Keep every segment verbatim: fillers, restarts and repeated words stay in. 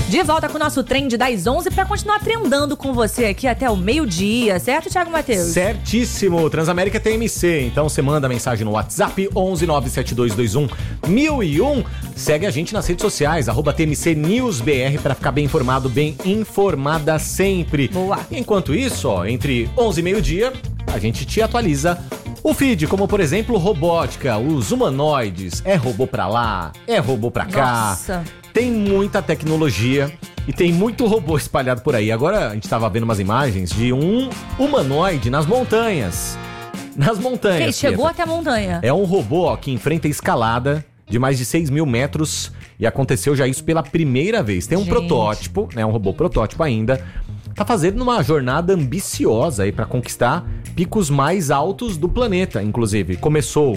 De volta com o nosso trend das onze pra continuar trendando com você aqui até o meio-dia, certo, Thiago Matheus? Certíssimo, Transamérica T M C, então você manda mensagem no WhatsApp onze nove sete dois dois um mil e um, segue a gente nas redes sociais, arroba T M C News B R pra ficar bem informado, bem informada sempre. Boa. Enquanto isso, ó, entre onze e meio-dia, a gente te atualiza o feed, como por exemplo, robótica, os humanoides, é robô pra lá, é robô pra cá. Nossa. Tem muita tecnologia e tem muito robô espalhado por aí. Agora a gente tava vendo umas imagens de um humanoide nas montanhas. Nas montanhas. Quem chegou Pieta. até a montanha. É um robô ó, que enfrenta escalada de mais de seis mil metros e aconteceu já isso pela primeira vez. Tem um Gente. protótipo, né, um robô protótipo ainda. Tá fazendo uma jornada ambiciosa aí para conquistar picos mais altos do planeta, inclusive. Começou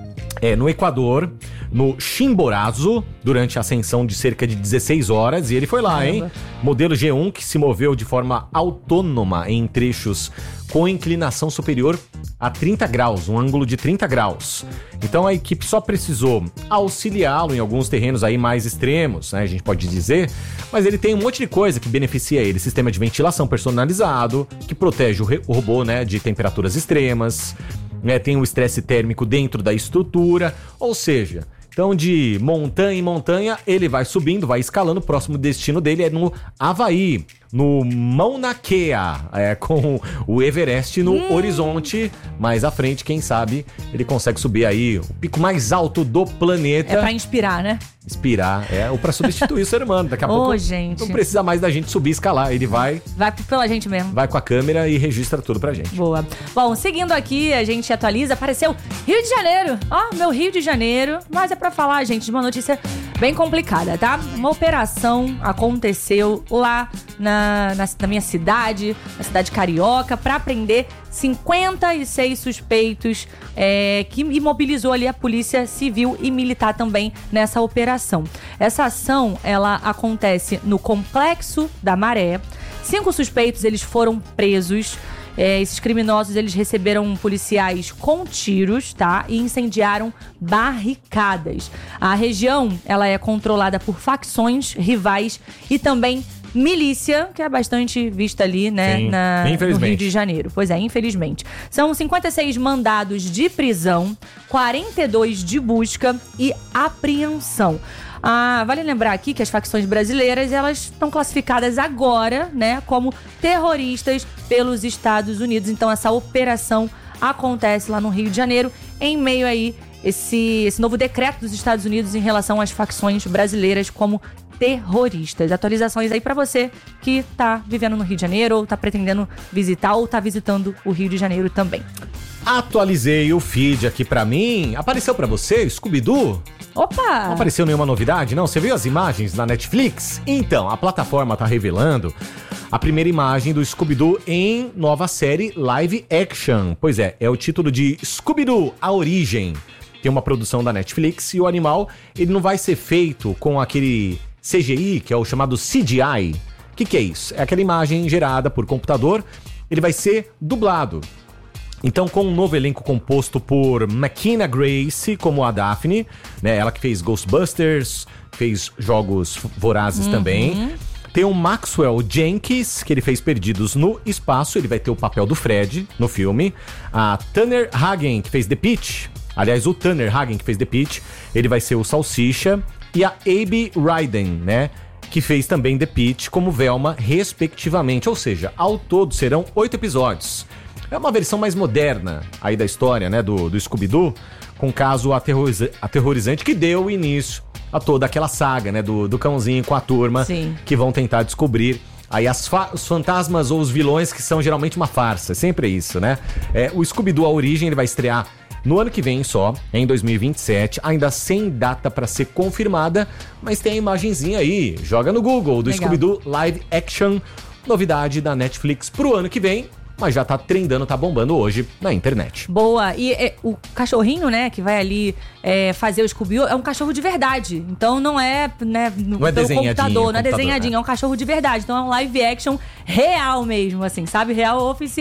é, no Equador, no Chimborazo, durante a ascensão de cerca de dezesseis horas, e ele foi lá, hein? Modelo G um que se moveu de forma autônoma em trechos com inclinação superior a trinta graus, um ângulo de trinta graus. Então a equipe só precisou auxiliá-lo em alguns terrenos aí mais extremos, né, a gente pode dizer, mas ele tem um monte de coisa que beneficia ele, sistema de ventilação personalizado, que protege o, re- o robô, né, de temperaturas extremas, né, tem o estresse térmico dentro da estrutura, ou seja, então de montanha em montanha ele vai subindo, vai escalando, o próximo destino dele é no Havaí, no Mauna Kea, é, com o Everest no hum. horizonte, mais à frente, quem sabe, ele consegue subir aí o pico mais alto do planeta. É pra inspirar, né? Inspirar, é, ou pra substituir o ser humano. Daqui a Ô, pouco gente. não precisa mais da gente subir e escalar, ele vai... Vai pela gente mesmo. Vai com a câmera e registra tudo pra gente. Boa. Bom, seguindo aqui, a gente atualiza, apareceu Rio de Janeiro. Ó, meu Rio de Janeiro. Mas é pra falar, gente, de uma notícia bem complicada, tá? Uma operação aconteceu lá na, na, na minha cidade, na cidade carioca, pra prender cinquenta e seis suspeitos, é, que imobilizou ali a polícia civil e militar também nessa operação. Essa ação, ela acontece no Complexo da Maré. Cinco suspeitos, eles foram presos. É, esses criminosos, eles receberam policiais com tiros, tá? E incendiaram barricadas. A região, ela é controlada por facções rivais e também milícia, que é bastante vista ali, né, Sim, na, no Rio de Janeiro. Pois é, infelizmente. São cinquenta e seis mandados de prisão, quarenta e dois de busca e apreensão. Ah, vale lembrar aqui que as facções brasileiras, elas estão classificadas agora, né, como terroristas pelos Estados Unidos. Então essa operação acontece lá no Rio de Janeiro, em meio aí esse, esse novo decreto dos Estados Unidos em relação às facções brasileiras como terroristas. Atualizações aí pra você que tá vivendo no Rio de Janeiro ou tá pretendendo visitar ou tá visitando o Rio de Janeiro também. Atualizei o feed aqui pra mim. Apareceu pra você, Scooby-Doo? Opa! Não apareceu nenhuma novidade, não? Você viu as imagens na Netflix? Então, a plataforma tá revelando a primeira imagem do Scooby-Doo em nova série live action. Pois é, é o título de Scooby-Doo, A Origem. Tem uma produção da Netflix e o animal, ele não vai ser feito com aquele C G I, que é o chamado C G I. O que, que é isso? É aquela imagem gerada por computador, ele vai ser dublado. Então, com um novo elenco composto por McKenna Grace, como a Daphne, né? Ela que fez Ghostbusters, fez Jogos Vorazes uhum. também. Tem o Maxwell Jenkins, que ele fez Perdidos no Espaço, ele vai ter o papel do Fred no filme. A Tanner Hagen, que fez The Pitch, aliás, o Tanner Hagen, que fez The Pitch, ele vai ser o Salsicha. E a Abby Ryden, né? Que fez também The Pitch como Velma, respectivamente. Ou seja, ao todo serão oito episódios. É uma versão mais moderna aí da história, né, do, do Scooby-Doo, com um caso aterroriza- aterrorizante que deu início a toda aquela saga, né, do, do cãozinho com a turma. Sim. Que vão tentar descobrir aí as fa- os fantasmas ou os vilões que são geralmente uma farsa. Sempre é isso, né? É, o Scooby-Doo A Origem, ele vai estrear no ano que vem só, em dois mil e vinte e sete, ainda sem data pra ser confirmada, mas tem a imagenzinha aí, joga no Google, do Legal. Scooby-Doo Live Action, novidade da Netflix pro ano que vem, mas já tá trendando, tá bombando hoje na internet. Boa, e é, o cachorrinho, né, que vai ali é, fazer o Scooby-Doo, é um cachorro de verdade, então não é, né, no, não é pelo desenhadinho, computador, não é desenhadinho, né? É um cachorro de verdade, então é um live action real mesmo, assim, sabe, real oficial.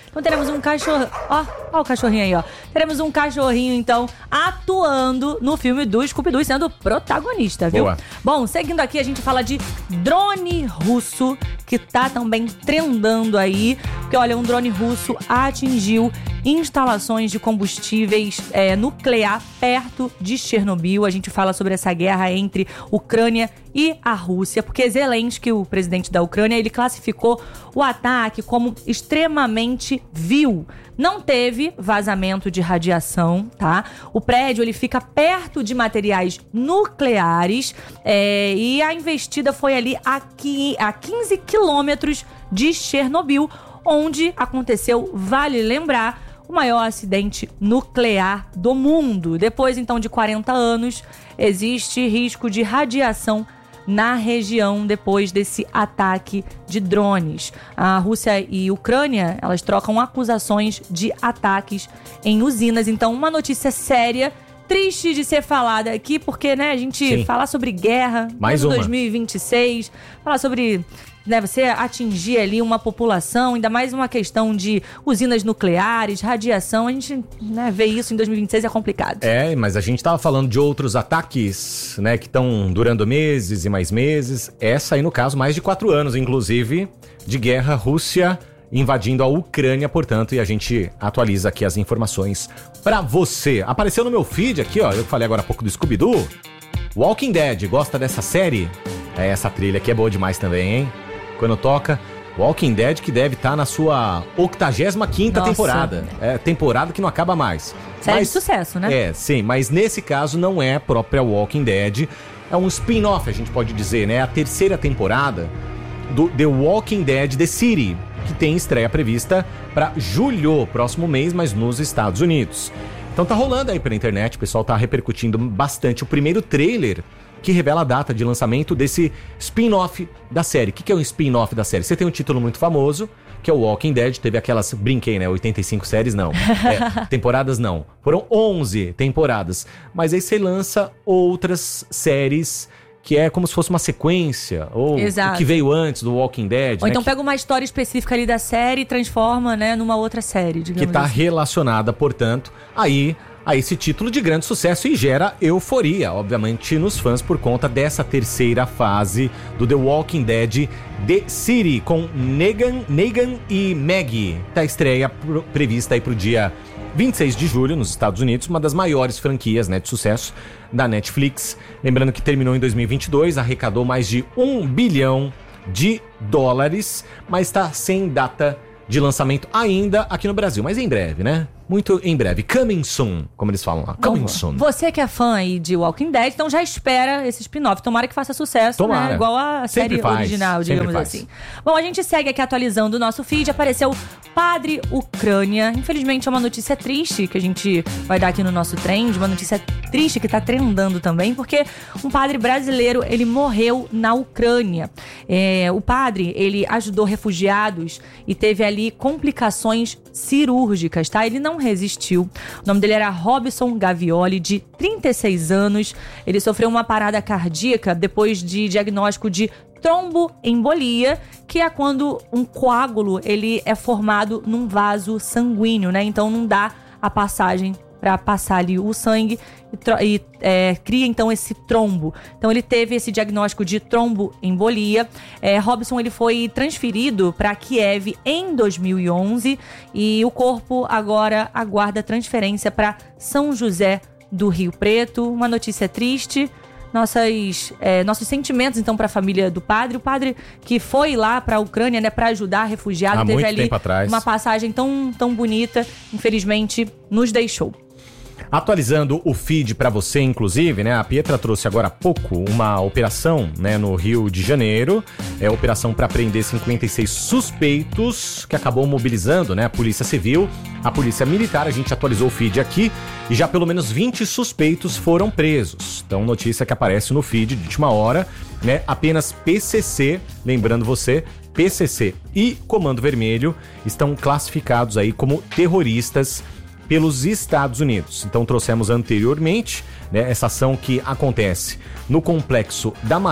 Então teremos um cachorro... Ó, ó o cachorrinho aí, ó. Teremos um cachorrinho, então, atuando no filme do Scooby-Doo, sendo protagonista, viu? Boa. Bom, seguindo aqui, a gente fala de drone russo, que tá também trendando aí. Porque, olha, um drone russo atingiu instalações de combustíveis é, nuclear perto de Chernobyl. A gente fala sobre essa guerra entre Ucrânia e a Rússia, porque Zelensky, o presidente da Ucrânia, ele classificou o ataque como extremamente vil. Não teve vazamento de radiação, tá? O prédio, ele fica perto de materiais nucleares é, e a investida foi ali aqui, a quinze quilômetros de Chernobyl, onde aconteceu, vale lembrar, o maior acidente nuclear do mundo. Depois, então, de quarenta anos, existe risco de radiação na região depois desse ataque de drones. A Rússia e a Ucrânia, elas trocam acusações de ataques em usinas. Então, uma notícia séria, triste de ser falada aqui, porque, né, a gente Sim. falar sobre guerra, mais ano uma. dois mil e vinte e seis, falar sobre... Né, você atingir ali uma população, ainda mais uma questão de usinas nucleares, radiação, a gente, né, vê isso em dois mil e vinte e seis é complicado. É, mas a gente tava falando de outros ataques, né, que estão durando meses e mais meses. Essa aí, no caso, mais de quatro anos, inclusive, de guerra, Rússia invadindo a Ucrânia, portanto, e a gente atualiza aqui as informações pra você. Apareceu no meu feed aqui, ó, eu falei agora há pouco do Scooby-Doo. Walking Dead, gosta dessa série? É, essa trilha aqui é boa demais também, hein? Quando toca Walking Dead, que deve estar na sua octagésima quinta Nossa. temporada. É, temporada que não acaba mais. Série Mas- de sucesso, né? É, sim, mas nesse caso não é a própria Walking Dead. É um spin-off, a gente pode dizer, né? A terceira temporada do The Walking Dead The City, que tem estreia prevista para julho, próximo mês, mas nos Estados Unidos. Então tá rolando aí pela internet, o pessoal tá repercutindo bastante o primeiro trailer que revela a data de lançamento desse spin-off da série. O que que é um spin-off da série? Você tem um título muito famoso, que é o Walking Dead, teve aquelas, brinquei, né, oitenta e cinco séries, não. É, temporadas, não. Foram onze temporadas. Mas aí você lança outras séries que é como se fosse uma sequência, ou Exato. o que veio antes do Walking Dead, Ou né, então que, pega uma história específica ali da série e transforma, né, numa outra série, digamos que tá assim. relacionada, portanto, aí a esse título de grande sucesso e gera euforia, obviamente, nos fãs por conta dessa terceira fase do The Walking Dead The City, com Negan, Negan e Maggie. Tá estreia pro- prevista aí pro dia vinte e seis de julho nos Estados Unidos, uma das maiores franquias, né, de sucesso da Netflix. Lembrando que terminou em dois mil e vinte e dois, arrecadou mais de um bilhão de dólares, mas está sem data de lançamento ainda aqui no Brasil. Mas em breve, né? Muito em breve. Coming soon, como eles falam lá. Coming Então, soon. você que é fã aí de Walking Dead, então já espera esse spin-off. Tomara que faça sucesso, Tomara. né? Igual a Sempre série faz, original, sempre digamos faz. assim. Bom, a gente segue aqui atualizando o nosso feed. Apareceu Padre Ucrânia. Infelizmente é uma notícia triste que a gente vai dar aqui no nosso trend. Uma notícia triste que tá trendando também, porque um padre brasileiro, ele morreu na Ucrânia. É, o padre, ele ajudou refugiados e teve ali complicações cirúrgicas, tá? Ele não resistiu. O nome dele era Robson Gavioli, de trinta e seis anos. Ele sofreu uma parada cardíaca depois de diagnóstico de tromboembolia, que é quando um coágulo ele é formado num vaso sanguíneo, né? Então não dá a passagem para passar ali o sangue e, tro- e, é, cria então esse trombo. Então ele teve esse diagnóstico de tromboembolia. É, Robson ele foi transferido para Kiev em dois mil e onze e o corpo agora aguarda transferência para São José do Rio Preto. Uma notícia triste. Nossas, é, nossos sentimentos, então, para a família do padre. O padre que foi lá para a Ucrânia, né, para ajudar refugiados, Há teve muito ali tempo atrás. uma passagem tão, tão bonita, infelizmente, nos deixou. Atualizando o feed pra você, inclusive, né? A Pietra trouxe agora há pouco uma operação, né, no Rio de Janeiro. É a operação para prender cinquenta e seis suspeitos, que acabou mobilizando, né, a Polícia Civil, a Polícia Militar. A gente atualizou o feed aqui e já pelo menos vinte suspeitos foram presos. Então, notícia que aparece no feed de última hora, né? Apenas P C C, lembrando você, P C C e Comando Vermelho estão classificados aí como terroristas pelos Estados Unidos. Então trouxemos anteriormente, né, essa ação que acontece no Complexo da Maré,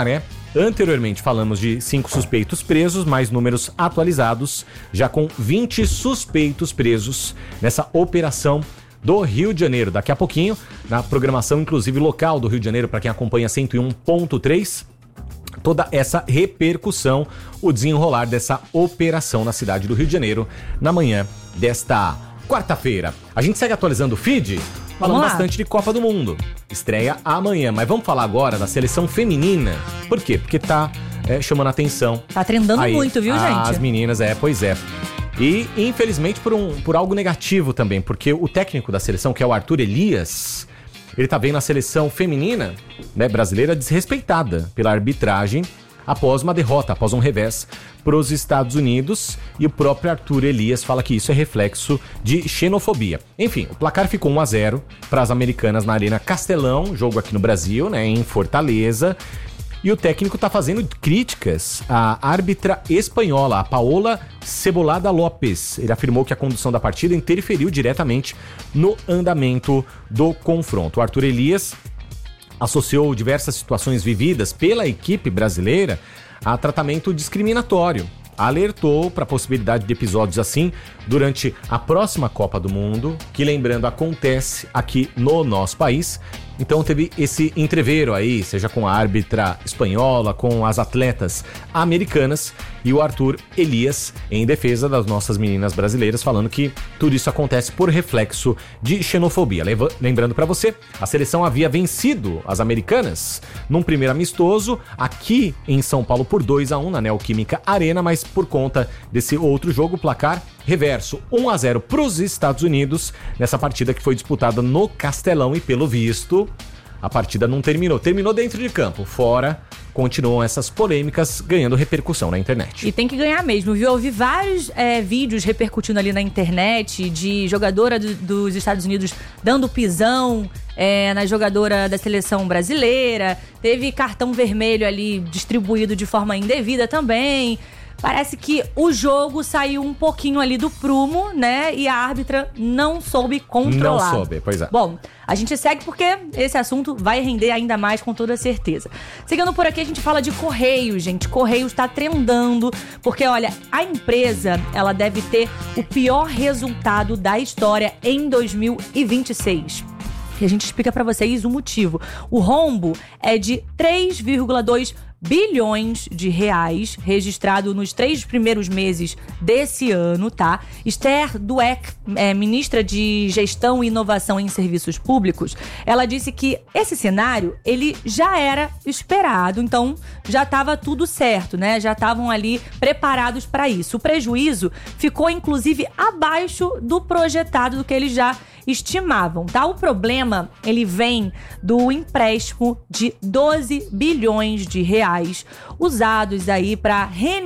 Anteriormente falamos de cinco suspeitos presos, mais números atualizados, já com vinte suspeitos presos nessa operação do Rio de Janeiro. Daqui a pouquinho, na programação inclusive local do Rio de Janeiro, para quem acompanha cento e um ponto três, toda essa repercussão, o desenrolar dessa operação na cidade do Rio de Janeiro na manhã desta quarta-feira. A gente segue atualizando o feed, falando bastante de Copa do Mundo. Estreia amanhã, mas vamos falar agora da seleção feminina. Por quê? Porque tá é, chamando a atenção. Tá trendando aí, muito, viu, gente? As meninas, é, pois é. E, infelizmente, por, um, por algo negativo também, porque o técnico da seleção, que é o Arthur Elias, ele tá vendo a seleção feminina, né, brasileira desrespeitada pela arbitragem após uma derrota, após um revés para os Estados Unidos, e o próprio Arthur Elias fala que isso é reflexo de xenofobia. Enfim, o placar ficou um a zero para as americanas na Arena Castelão, jogo aqui no Brasil, né, em Fortaleza. E o técnico está fazendo críticas à árbitra espanhola, a Paola Cebolada Lopes. Ele afirmou que a condução da partida interferiu diretamente no andamento do confronto. O Arthur Elias associou diversas situações vividas pela equipe brasileira a tratamento discriminatório. Alertou para a possibilidade de episódios assim durante a próxima Copa do Mundo, que, lembrando, acontece aqui no nosso país. Então teve esse entreveiro aí, seja com a árbitra espanhola, com as atletas americanas, e o Arthur Elias em defesa das nossas meninas brasileiras, falando que tudo isso acontece por reflexo de xenofobia. Lembrando para você, a seleção havia vencido as americanas num primeiro amistoso aqui em São Paulo por dois a um na Neoquímica Arena, mas por conta desse outro jogo, o placar reverso, um a zero para os Estados Unidos, nessa partida que foi disputada no Castelão, e pelo visto, a partida não terminou. Terminou dentro de campo, fora, continuam essas polêmicas ganhando repercussão na internet. E tem que ganhar mesmo, viu? Eu vi vários é, vídeos repercutindo ali na internet de jogadora do, dos Estados Unidos dando pisão é, na jogadora da seleção brasileira. Teve cartão vermelho ali distribuído de forma indevida também. Parece que o jogo saiu um pouquinho ali do prumo, né? E a árbitra não soube controlar. Não soube, pois é. Bom, a gente segue porque esse assunto vai render ainda mais, com toda certeza. Seguindo por aqui, a gente fala de Correios, gente. Correios tá trendando, porque, olha, a empresa, ela deve ter o pior resultado da história em dois mil e vinte e seis. E a gente explica pra vocês o motivo. O rombo é de três vírgula dois bilhões de reais, registrado nos três primeiros meses desse ano, tá? Esther Dweck, é, ministra de Gestão e Inovação em Serviços Públicos, ela disse que esse cenário, ele já era esperado, então já estava tudo certo, né? Já estavam ali preparados para isso. O prejuízo ficou, inclusive, abaixo do projetado, do que eles já estimavam, tá? O problema, ele vem do empréstimo de doze bilhões de reais usados aí para